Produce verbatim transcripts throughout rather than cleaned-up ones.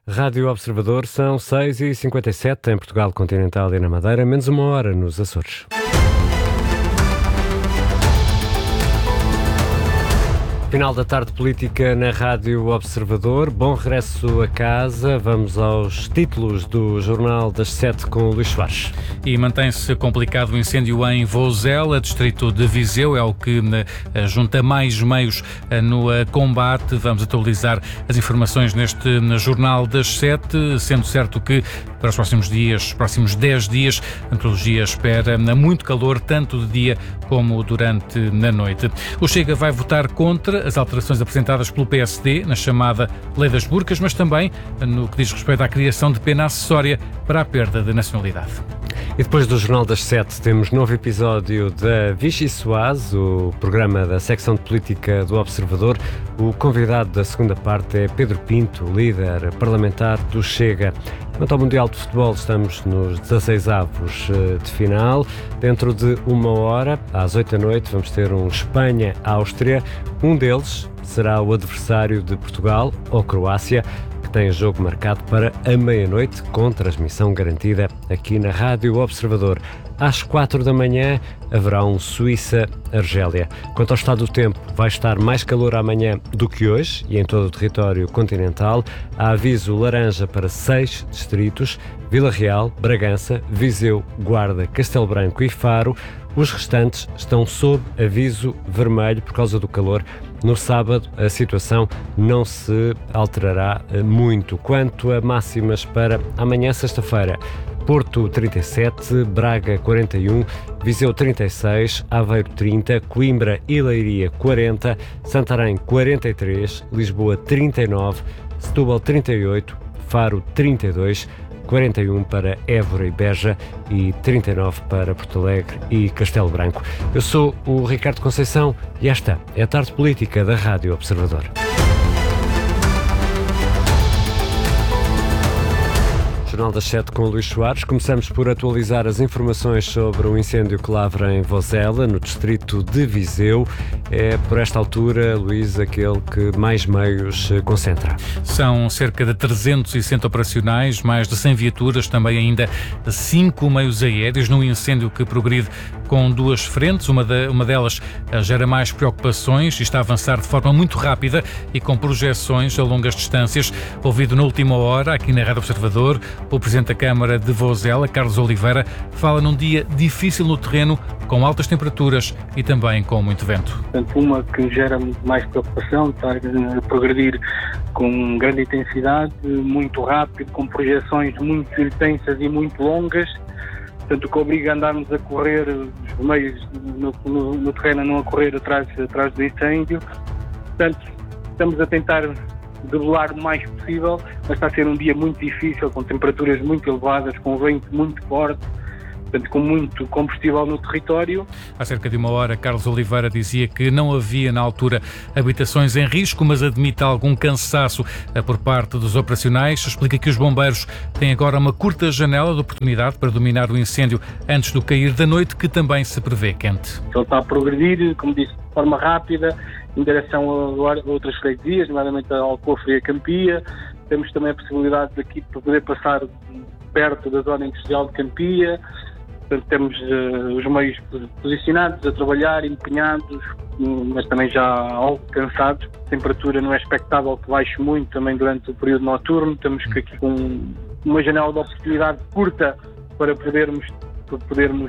Rádio Observador, são seis e cinquenta e sete em Portugal Continental e na Madeira, menos uma hora nos Açores. Final da tarde política na Rádio Observador. Bom regresso a casa. Vamos aos títulos do Jornal das Sete com o Luís Soares. E mantém-se complicado o incêndio em Vozela, distrito de Viseu, é o que junta mais meios no combate. Vamos atualizar as informações neste Jornal das Sete, sendo certo que para os próximos dias, os próximos dez dias, a meteorologia espera muito calor, tanto de dia como durante a noite. O Chega vai votar contra as alterações apresentadas pelo P S D na chamada Lei das Burcas, mas também no que diz respeito à criação de pena acessória para a perda de nacionalidade. E depois do Jornal das Sete temos novo episódio da Vichy Soase, o programa da secção de política do Observador. O convidado da segunda parte é Pedro Pinto, líder parlamentar do Chega. Quanto ao Mundial de Futebol, estamos nos dezasseis avos de final. Dentro de uma hora, às oito da noite, vamos ter um Espanha-Áustria. Um deles será o adversário de Portugal, ou Croácia, que tem jogo marcado para a meia-noite, com transmissão garantida aqui na Rádio Observador. Às quatro da manhã haverá um Suíça-Argélia. Quanto ao estado do tempo, vai estar mais calor amanhã do que hoje e em todo o território continental. Há aviso laranja para seis distritos: Vila Real, Bragança, Viseu, Guarda, Castelo Branco e Faro. Os restantes estão sob aviso vermelho por causa do calor. No sábado, a situação não se alterará muito. Quanto a máximas para amanhã, sexta-feira, Porto trinta e sete, Braga quarenta e um, Viseu trinta e seis, Aveiro trinta, Coimbra e Leiria quarenta, Santarém quarenta e três, Lisboa trinta e nove, Setúbal trinta e oito, Faro trinta e dois, quarenta e um para Évora e Beja e trinta e nove para Porto Alegre e Castelo Branco. Eu sou o Ricardo Conceição e esta é a Tarde Política da Rádio Observador. Jornal das Sete com o Luís Soares. Começamos por atualizar as informações sobre o incêndio que lavra em Vozela, no distrito de Viseu. É, por esta altura, Luís, aquele que mais meios concentra. São cerca de trezentos e sessenta operacionais, mais de cem viaturas, também ainda cinco meios aéreos, num incêndio que progride com duas frentes. Uma, de, uma delas gera mais preocupações e está a avançar de forma muito rápida e com projeções a longas distâncias. Ouvido na última hora, aqui na Rádio Observador, o Presidente da Câmara de Vozela, Carlos Oliveira, fala num dia difícil no terreno, com altas temperaturas e também com muito vento. Portanto, uma que gera mais preocupação, está a progredir com grande intensidade, muito rápido, com projeções muito intensas e muito longas, portanto, que obriga a andarmos a correr, os meios no, no, no terreno a não a correr atrás, atrás do incêndio. Portanto, estamos a tentar debelar o mais possível, mas está a ser um dia muito difícil, com temperaturas muito elevadas, com vento muito forte, portanto, com muito combustível no território. Há cerca de uma hora, Carlos Oliveira dizia que não havia, na altura, habitações em risco, mas admite algum cansaço por parte dos operacionais. Explica que os bombeiros têm agora uma curta janela de oportunidade para dominar o incêndio antes do cair da noite, que também se prevê quente. Ele está a progredir, como disse, de forma rápida, em direção a outras freguesias, nomeadamente a Alcofre e a Campia. Temos também a possibilidade daqui de poder passar perto da zona industrial de Campia. Portanto, temos uh, os meios posicionados, a trabalhar, empenhados, mas também já algo cansados. A temperatura não é expectável que baixe muito também durante o período noturno. Temos que aqui com uma janela de oportunidade curta para podermos para podermos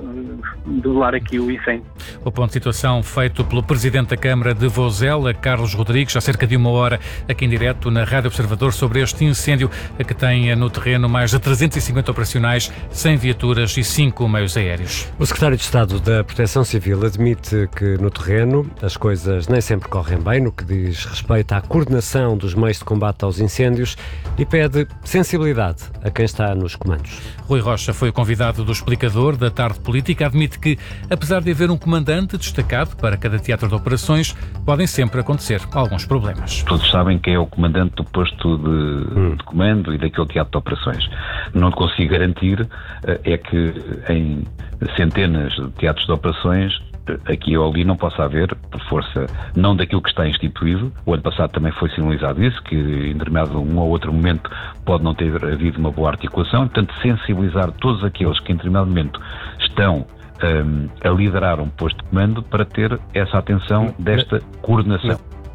uh, debelar aqui o incêndio. O ponto de situação feito pelo Presidente da Câmara de Vozela, Carlos Rodrigues, há cerca de uma hora, aqui em direto na Rádio Observador, sobre este incêndio que tem no terreno mais de trezentos e cinquenta operacionais, cem viaturas e cinco meios aéreos. O Secretário de Estado da Proteção Civil admite que no terreno as coisas nem sempre correm bem no que diz respeito à coordenação dos meios de combate aos incêndios e pede sensibilidade a quem está nos comandos. Rui Rocha foi o convidado do explicador da Tarde Política, admite que, apesar de haver um comandante destacado para cada teatro de operações, podem sempre acontecer alguns problemas. Todos sabem quem é o comandante do posto de, hum. de comando e daquele teatro de operações. Não consigo garantir é que em centenas de teatros de operações aqui ou ali não possa haver, por força, não daquilo que está instituído. O ano passado também foi sinalizado isso, que em determinado um ou outro momento pode não ter havido uma boa articulação, portanto sensibilizar todos aqueles que em determinado momento estão um, a liderar um posto de comando para ter essa atenção desta coordenação.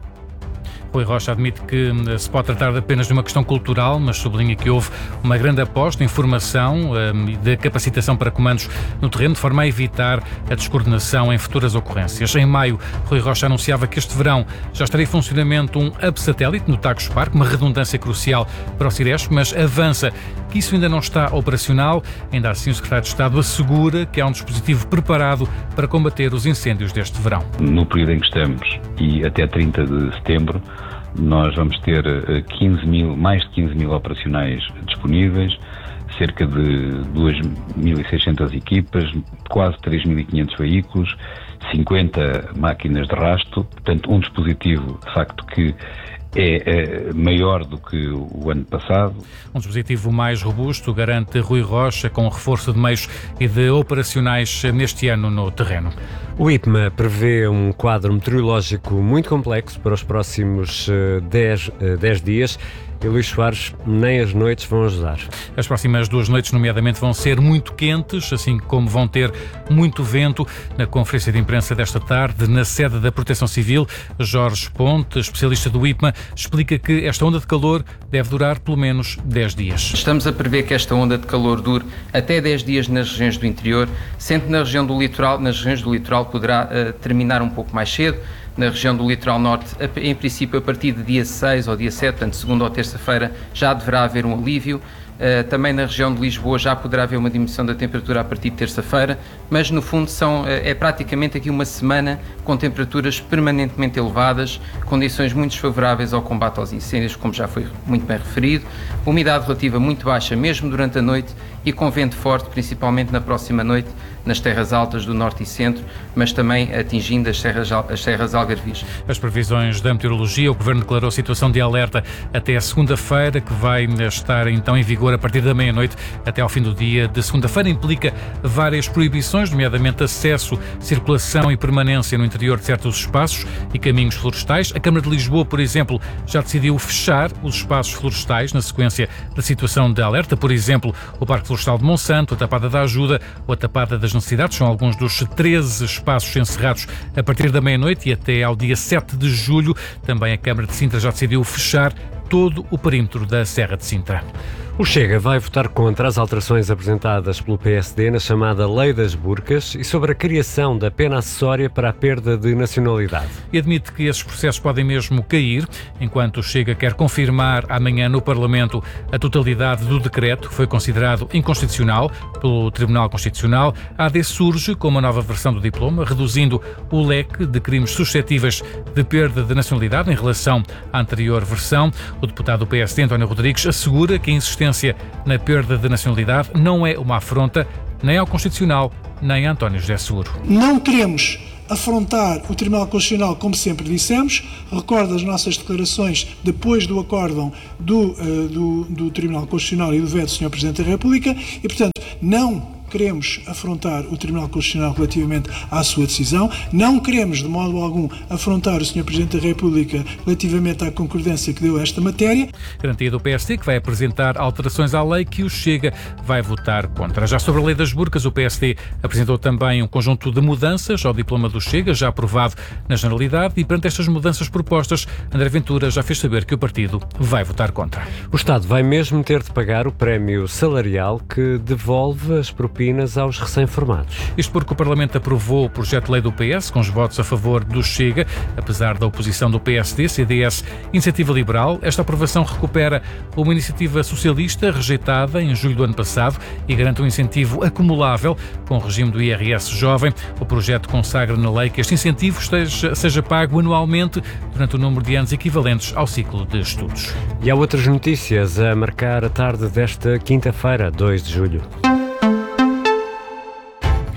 Rui Rocha admite que se pode tratar apenas de uma questão cultural, mas sublinha que houve uma grande aposta em formação e um, de capacitação para comandos no terreno, de forma a evitar a descoordenação em futuras ocorrências. Em maio, Rui Rocha anunciava que este verão já estaria em funcionamento um hub satélite no Tagus Parque, uma redundância crucial para o Ciresp, mas avança que isso ainda não está operacional. Ainda assim, o secretário de Estado assegura que há um dispositivo preparado para combater os incêndios deste verão. No período em que estamos e até trinta de setembro, nós vamos ter quinze mil, mais de quinze mil operacionais disponíveis, cerca de duas mil e seiscentas equipas, quase três mil e quinhentos veículos, cinquenta máquinas de rasto, portanto um dispositivo de facto que é, é maior do que o ano passado. Um dispositivo mais robusto, garante Rui Rocha, com reforço de meios e de operacionais neste ano no terreno. O I P M A prevê um quadro meteorológico muito complexo para os próximos dez dias. E Luís Soares, nem as noites vão ajudar. As próximas duas noites, nomeadamente, vão ser muito quentes, assim como vão ter muito vento. Na conferência de imprensa desta tarde, na sede da Proteção Civil, Jorge Ponte, especialista do I P M A, explica que esta onda de calor deve durar pelo menos dez dias. Estamos a prever que esta onda de calor dure até dez dias nas regiões do interior, sendo que na região do litoral, nas regiões do litoral poderá uh, terminar um pouco mais cedo. Na região do litoral norte, em princípio, a partir de dia seis ou dia sete, portanto, segunda ou terça-feira, já deverá haver um alívio. Uh, também na região de Lisboa já poderá haver uma diminuição da temperatura a partir de terça-feira, mas no fundo são, uh, é praticamente aqui uma semana com temperaturas permanentemente elevadas, condições muito desfavoráveis ao combate aos incêndios, como já foi muito bem referido, umidade relativa muito baixa mesmo durante a noite e com vento forte, principalmente na próxima noite, nas terras altas do norte e centro, mas também atingindo as serras, as serras algarvias. As previsões da meteorologia, o Governo declarou situação de alerta até a segunda-feira, que vai estar então em vigor a partir da meia-noite até ao fim do dia de segunda-feira. Implica várias proibições, nomeadamente acesso, circulação e permanência no interior de certos espaços e caminhos florestais. A Câmara de Lisboa, por exemplo, já decidiu fechar os espaços florestais na sequência da situação de alerta. Por exemplo, o Parque Florestal de Monsanto, a Tapada da Ajuda ou a Tapada das Necessidades. São alguns dos treze espaços encerrados a partir da meia-noite e até ao dia sete de julho. Também a Câmara de Sintra já decidiu fechar todo o perímetro da Serra de Sintra. O Chega vai votar contra as alterações apresentadas pelo P S D na chamada Lei das Burcas e sobre a criação da pena acessória para a perda de nacionalidade. E admite que esses processos podem mesmo cair, enquanto o Chega quer confirmar amanhã no Parlamento a totalidade do decreto que foi considerado inconstitucional pelo Tribunal Constitucional. A AD surge com uma nova versão do diploma, reduzindo o leque de crimes suscetíveis de perda de nacionalidade em relação à anterior versão. O deputado do P S D, António Rodrigues, assegura que a insistência na perda de nacionalidade não é uma afronta nem ao Constitucional, nem a António José Seguro. Não queremos afrontar o Tribunal Constitucional, como sempre dissemos. Recordo as nossas declarações depois do acórdão do, uh, do, do Tribunal Constitucional e do veto do senhor Presidente da República e, portanto, não queremos afrontar o Tribunal Constitucional relativamente à sua decisão, não queremos de modo algum afrontar o senhor Presidente da República relativamente à concordância que deu a esta matéria. Garantia do P S D que vai apresentar alterações à lei que o Chega vai votar contra. Já sobre a Lei das Burcas, o P S D apresentou também um conjunto de mudanças ao diploma do Chega, já aprovado na Generalidade, e perante estas mudanças propostas, André Ventura já fez saber que o partido vai votar contra. O Estado vai mesmo ter de pagar o prémio salarial que devolve as propinas aos recém-formados. Isto porque o Parlamento aprovou o projeto de lei do P S, com os votos a favor do Chega, apesar da oposição do P S D, C D S e Iniciativa Liberal. Esta aprovação recupera uma iniciativa socialista rejeitada em julho do ano passado e garante um incentivo acumulável com o regime do I R S jovem. O projeto consagra na lei que este incentivo esteja, seja pago anualmente durante o número de anos equivalentes ao ciclo de estudos. E há outras notícias a marcar a tarde desta quinta-feira, dois de julho.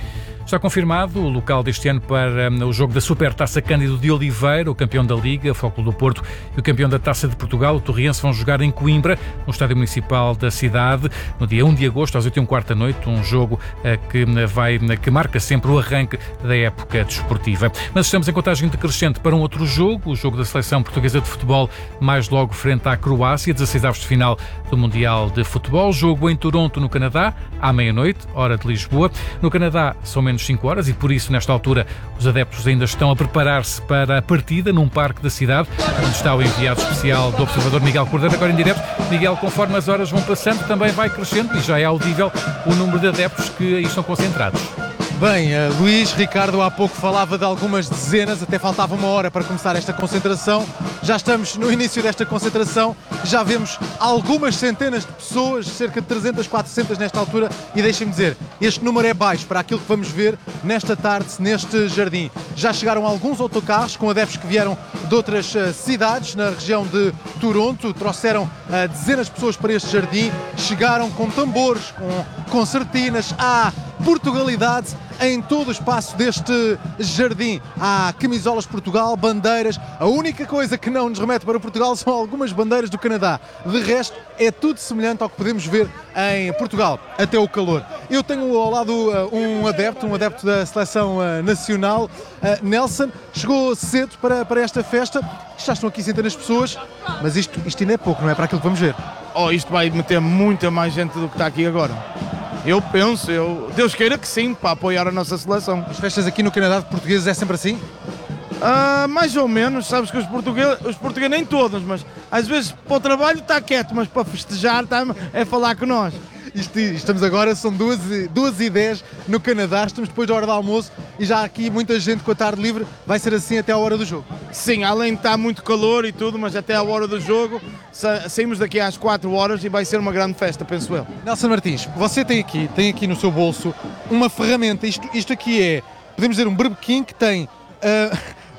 Está confirmado o local deste ano para um, o jogo da Supertaça Cândido de Oliveira. O campeão da Liga, o Futebol Clube do Porto, e o campeão da Taça de Portugal, o Torriense, vão jogar em Coimbra, no Estádio Municipal da cidade, no dia um de agosto, às oito e um quarto da noite. Um jogo uh, que, uh, vai, uh, que marca sempre o arranque da época desportiva. Mas estamos em contagem decrescente para um outro jogo, o jogo da Seleção Portuguesa de Futebol, mais logo frente à Croácia, dezasseis avos de final do Mundial de Futebol. Jogo em Toronto, no Canadá, à meia-noite, hora de Lisboa. No Canadá são menos cinco horas e, por isso, nesta altura, os adeptos ainda estão a preparar-se para a partida num parque da cidade, onde está o enviado especial do Observador, Miguel Cordeiro, agora em direto. Miguel, conforme as horas vão passando, também vai crescendo e já é audível o número de adeptos que aí estão concentrados. Bem, uh, Luís, Ricardo há pouco falava de algumas dezenas, até faltava uma hora para começar esta concentração. Já estamos no início desta concentração, já vemos algumas centenas de pessoas, cerca de trezentas, quatrocentas nesta altura, e deixem-me dizer, este número é baixo para aquilo que vamos ver nesta tarde, neste jardim. Já chegaram alguns autocarros com adeptos que vieram de outras uh, cidades na região de Toronto, trouxeram uh, dezenas de pessoas para este jardim, chegaram com tambores, com concertinas, há Portugalidade em todo o espaço deste jardim. Há camisolas de Portugal, bandeiras. A única coisa que não nos remete para Portugal são algumas bandeiras do Canadá. De resto, é tudo semelhante ao que podemos ver em Portugal, até o calor. Eu tenho ao lado uh, um adepto, um adepto da Seleção uh, Nacional, uh, Nelson, chegou cedo para, para esta festa. Já estão aqui centenas de pessoas, mas isto, isto ainda é pouco, não é para aquilo que vamos ver. Oh, isto vai meter muita mais gente do que está aqui agora. Eu penso, eu, Deus queira que sim, para apoiar a nossa seleção. As festas aqui no Canadá de portugueses é sempre assim? Ah, mais ou menos, sabes que os portugueses, os portugueses nem todos, mas às vezes para o trabalho está quieto, mas para festejar está, é falar com nós. Isto, estamos agora, são duas e dez no Canadá, estamos depois da hora do almoço e já há aqui muita gente com a tarde livre. Vai ser assim até a hora do jogo? Sim, além de estar muito calor e tudo, mas até a hora do jogo, sa saímos daqui às quatro horas e vai ser uma grande festa, penso eu. Nelson Martins, você tem aqui, tem aqui no seu bolso uma ferramenta, isto, isto aqui é, podemos dizer, um berbequim que tem... Uh,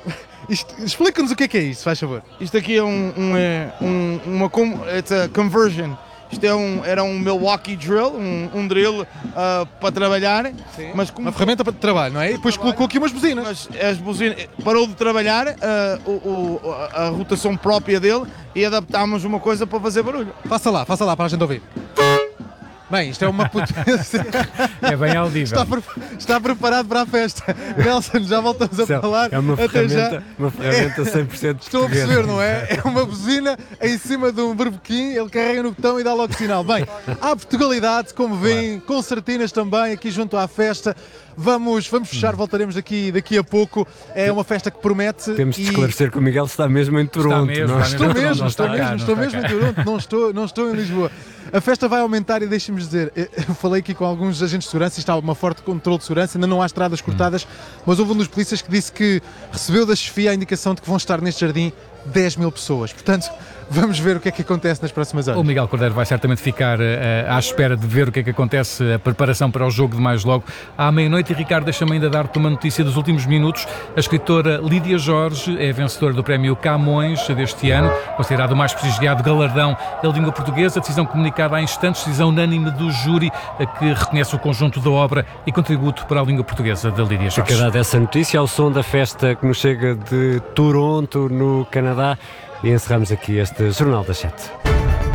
explica-nos o que é que é isto, faz favor. Isto aqui é um, um, é, um uma it's a conversion. Isto é um, era um Milwaukee drill, um, um drill uh, para trabalhar. Mas como... Uma ferramenta para trabalho, não é? E depois colocou aqui umas buzinas. Mas as buzinas parou de trabalhar uh, o, o, a rotação própria dele e adaptámos uma coisa para fazer barulho. Faça lá, faça lá para a gente ouvir. Bem, isto é uma potência. É bem audível. Está, pre... Está preparado para a festa. Nelson, já voltamos a falar. É uma Até ferramenta, já. uma ferramenta cem por cento. Estou a perceber, não é? É uma buzina em cima de um berbequim, ele carrega no botão e dá logo sinal. Bem, há Portugalidade, como veem, concertinas também aqui junto à festa. Vamos, vamos fechar, voltaremos daqui, daqui a pouco. É uma festa que promete. Temos de e... esclarecer que o Miguel está mesmo em Toronto. Está mesmo, não? está Estou mesmo, não estou está mesmo, cá, estou não mesmo está em Toronto, não estou, não estou em Lisboa. A festa vai aumentar e deixem-me dizer, eu falei aqui com alguns agentes de segurança e está uma forte controle de segurança, ainda não há estradas cortadas, mas houve um dos polícias que disse que recebeu da chefia a indicação de que vão estar neste jardim dez mil pessoas. Portanto, vamos ver o que é que acontece nas próximas horas. O Miguel Cordeiro vai certamente ficar uh, à espera de ver o que é que acontece, a preparação para o jogo de mais logo à meia-noite. E Ricardo, deixa-me ainda dar-te uma notícia dos últimos minutos. A escritora Lídia Jorge é vencedora do prémio Camões deste ano, considerado o mais prestigiado galardão da língua portuguesa. A decisão comunicada há instantes, decisão unânime do júri, que reconhece o conjunto da obra e contributo para a língua portuguesa da Lídia Jorge. Fica dada essa notícia ao som da festa que nos chega de Toronto, no Canadá. E encerramos aqui este Jornal das Sete.